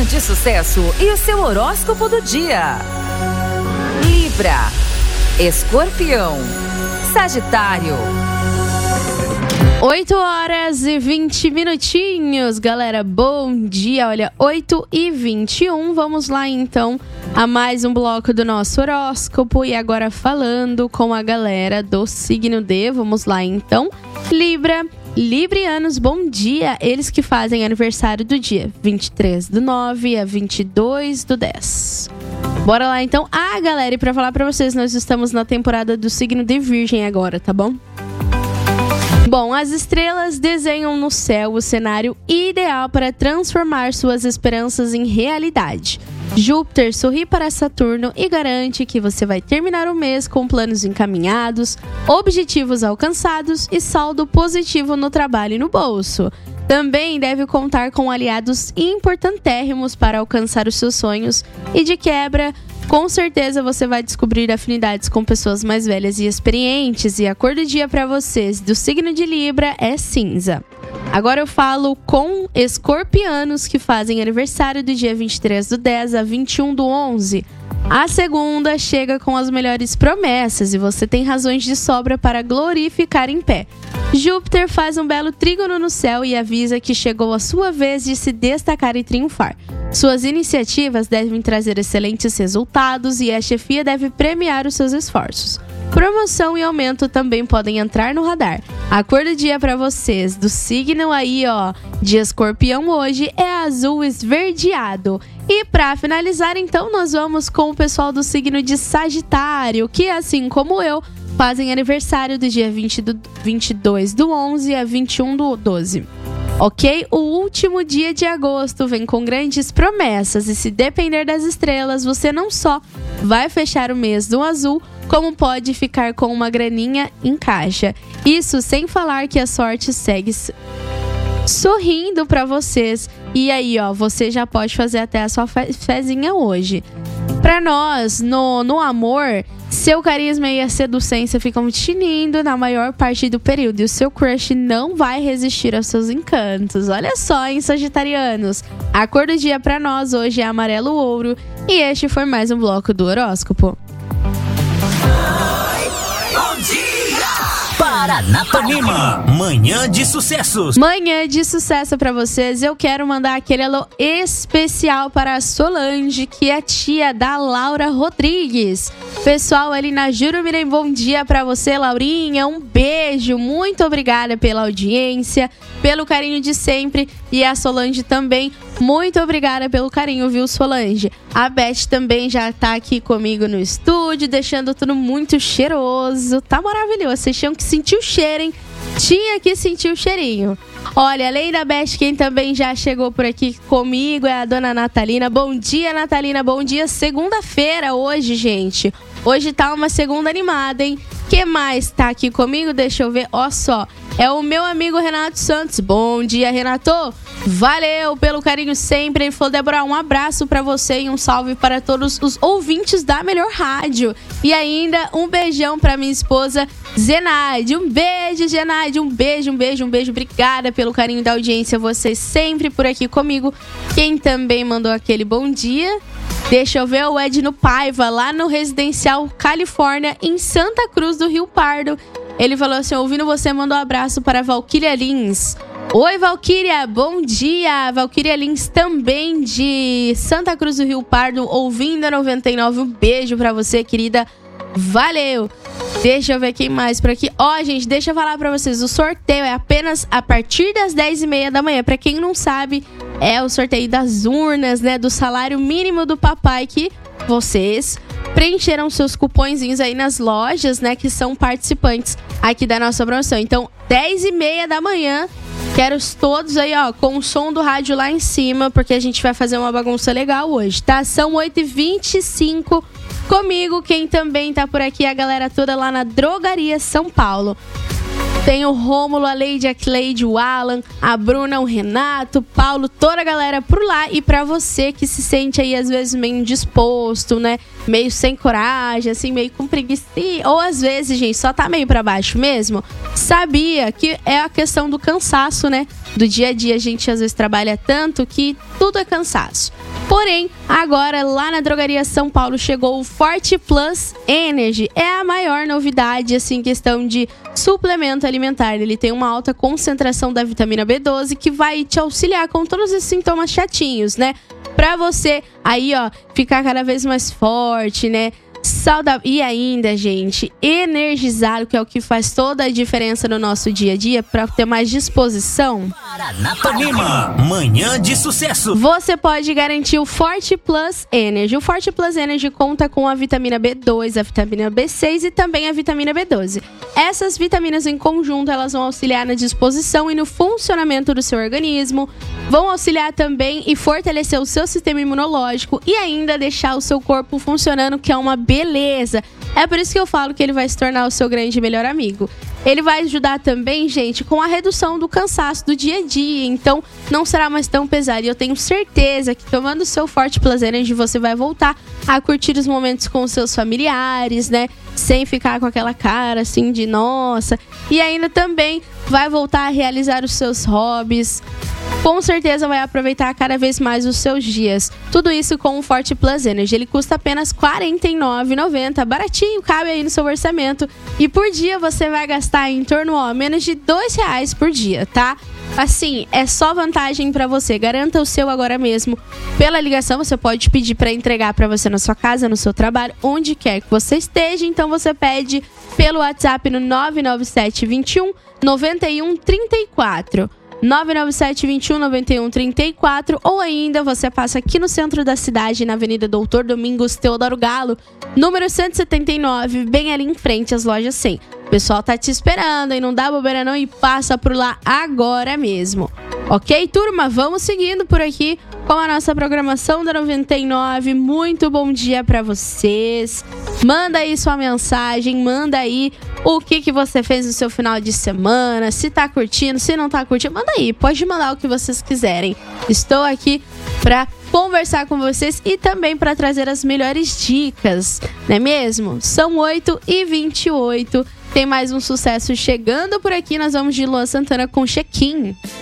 de Sucesso e o seu horóscopo do dia. Libra, Escorpião, Sagitário. 8h20, galera, bom dia. Olha, 8h21, vamos lá então a mais um bloco do nosso horóscopo. E agora falando com a galera do signo D, vamos lá então. Libra, librianos, bom dia. Eles que fazem aniversário do dia 23/9 a 22/10. Bora lá então. Galera, e pra falar pra vocês, nós estamos na temporada do signo de Virgem agora, tá bom? Bom, as estrelas desenham no céu o cenário ideal para transformar suas esperanças em realidade. Júpiter sorri para Saturno e garante que você vai terminar o mês com planos encaminhados, objetivos alcançados e saldo positivo no trabalho e no bolso. Também deve contar com aliados importantérrimos para alcançar os seus sonhos e, de quebra, com certeza você vai descobrir afinidades com pessoas mais velhas e experientes. E a cor do dia para vocês do signo de Libra é cinza. Agora eu falo com escorpianos que fazem aniversário do dia 23/10 a 21/11. A segunda chega com as melhores promessas e você tem razões de sobra para glorificar em pé. Júpiter faz um belo trígono no céu e avisa que chegou a sua vez de se destacar e triunfar. Suas iniciativas devem trazer excelentes resultados e a chefia deve premiar os seus esforços. Promoção e aumento também podem entrar no radar. A cor do dia para vocês do signo aí, de Escorpião hoje é azul esverdeado. E para finalizar, então, nós vamos com o pessoal do signo de Sagitário, que assim como eu, fazem aniversário do dia 22/11 a 21/12. Ok? O último dia de agosto vem com grandes promessas e, se depender das estrelas, você não só vai fechar o mês do azul, como pode ficar com uma graninha em caixa. Isso sem falar que a sorte segue sorrindo pra vocês. E aí, você já pode fazer até a sua fezinha hoje. Pra nós, no amor, seu carisma e a seducência ficam tinindo na maior parte do período e o seu crush não vai resistir aos seus encantos. Olha só, hein, sagitarianos? A cor do dia pra nós hoje é amarelo ouro e este foi mais um bloco do horóscopo. Bom dia! Paranapanema, manhã de sucessos. Manhã de sucesso pra vocês. Eu quero mandar aquele alô especial para a Solange, que é tia da Laura Rodrigues. Pessoal ali na Jurumirim, bom dia pra você, Laurinha. Um beijo, muito obrigada pela audiência, pelo carinho de sempre. E a Solange também, muito obrigada pelo carinho, viu, Solange? A Beth também já tá aqui comigo no estúdio, deixando tudo muito cheiroso. Tá maravilhoso, vocês tinham que sentir o cheiro, hein? Tinha que sentir o cheirinho. Olha, além da Beth, quem também já chegou por aqui comigo é a dona Natalina. Bom dia, Natalina, bom dia. Segunda-feira hoje, gente. Hoje tá uma segunda animada, hein? Quem mais tá aqui comigo? Deixa eu ver. Ó só, é o meu amigo Renato Santos. Bom dia, Renato. Valeu pelo carinho sempre. Ele falou, Débora, um abraço pra você e um salve para todos os ouvintes da Melhor Rádio. E ainda um beijão pra minha esposa, Zenaide. Um beijo, Zenaide. Um beijo. Obrigada pelo carinho da audiência. Vocês sempre por aqui comigo. Quem também mandou aquele bom dia? Deixa eu ver, o Edno Paiva, lá no Residencial Califórnia, em Santa Cruz do Rio Pardo. Ele falou assim, ouvindo você, mandou um abraço para a Valquíria Lins. Oi, Valquíria, bom dia. Valquíria Lins também de Santa Cruz do Rio Pardo, ouvindo a 99. Um beijo pra você, querida. Valeu. Deixa eu ver quem mais por aqui. Gente, deixa eu falar pra vocês. O sorteio é apenas a partir das 10h30 da manhã. Pra quem não sabe, é o sorteio das urnas, né? Do salário mínimo do papai, que vocês preencheram seus cupõezinhos aí nas lojas, né? Que são participantes aqui da nossa promoção. Então, 10h30 da manhã. Quero todos aí, com o som do rádio lá em cima, porque a gente vai fazer uma bagunça legal hoje, tá? São 8h25. Comigo, quem também tá por aqui, a galera toda lá na Drogaria São Paulo. Tem o Rômulo, a Lady, a Cleide, o Alan, a Bruna, o Renato, o Paulo, toda a galera por lá. E pra você que se sente aí, às vezes, meio indisposto, né? Meio sem coragem, assim, meio com preguiça. Ou às vezes, gente, só tá meio pra baixo mesmo. Sabia que é a questão do cansaço, né? do dia a dia. A gente às vezes trabalha tanto que tudo é cansaço. Porém, agora lá na Drogaria São Paulo chegou o Forte Plus Energy. É a maior novidade, assim, em questão de suplemento alimentar. Ele tem uma alta concentração da vitamina B12 que vai te auxiliar com todos esses sintomas chatinhos, né? Pra você aí, ó, ficar cada vez mais forte, né? Saudável. E ainda, gente, energizado, que é o que faz toda a diferença no nosso dia a dia, para ter mais disposição. Paranapanema, manhã de sucesso. Você pode garantir o Forte Plus Energy. O Forte Plus Energy conta com a vitamina B2, a vitamina B6 e também a vitamina B12. Essas vitaminas em conjunto, elas vão auxiliar na disposição e no funcionamento do seu organismo, vão auxiliar também e fortalecer o seu sistema imunológico e ainda deixar o seu corpo funcionando, que é uma beleza. É por isso que eu falo que ele vai se tornar o seu grande e melhor amigo. Ele vai ajudar também, gente, com a redução do cansaço do dia a dia. Então, não será mais tão pesado. E eu tenho certeza que tomando o seu Forte Plus Energy, você vai voltar a curtir os momentos com os seus familiares, né? Sem ficar com aquela cara, assim, de nossa. E ainda também vai voltar a realizar os seus hobbies. Com certeza vai aproveitar cada vez mais os seus dias. Tudo isso com o Forte Plus Energy. Ele custa apenas R$ 49,90. Baratinho, cabe aí no seu orçamento. E por dia você vai gastar em torno, ó, menos de R$2 por dia, tá? Assim, é só vantagem pra você. Garanta o seu agora mesmo. Pela ligação, você pode pedir pra entregar pra você na sua casa, no seu trabalho, onde quer que você esteja. Então você pede pelo WhatsApp no 997 21 91 34. 997 21 91 34, ou ainda você passa aqui no centro da cidade, na Avenida Doutor Domingos Teodoro Galo, número 179, bem ali em frente às lojas 100. O pessoal tá te esperando e não dá bobeira não, e passa por lá agora mesmo. Ok, turma? Vamos seguindo por aqui com a nossa programação da 99. Muito bom dia pra vocês. Manda aí sua mensagem, manda aí o que você fez no seu final de semana, se tá curtindo, se não tá curtindo, manda aí, pode mandar o que vocês quiserem. Estou aqui pra conversar com vocês e também pra trazer as melhores dicas, não é mesmo? São 8h28, tem mais um sucesso chegando por aqui, nós vamos de Luan Santana com Check-in.